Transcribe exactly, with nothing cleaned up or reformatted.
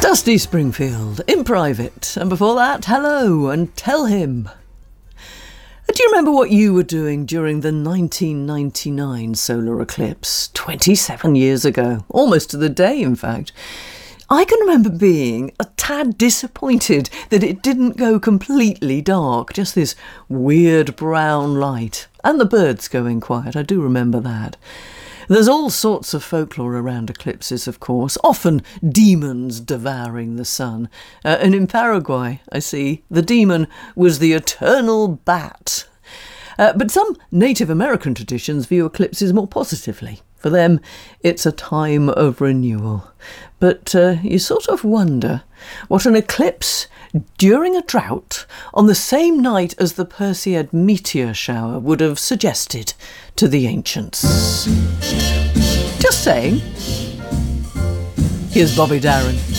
Dusty Springfield, in private, and before that, hello, and tell him. Do you remember what you were doing during the nineteen ninety-nine solar eclipse? twenty-seven years ago, almost to the day, in fact. I can remember being a tad disappointed that it didn't go completely dark, just this weird brown light, and the birds going quiet. I do remember that. There's all sorts of folklore around eclipses, of course, often demons devouring the sun. Uh, and in Paraguay, I see, the demon was the eternal bat. Uh, but some Native American traditions view eclipses more positively. For them, it's a time of renewal. But uh, you sort of wonder what an eclipse during a drought on the same night as the Perseid meteor shower would have suggested to the ancients. Just saying. Here's Bobby Darin.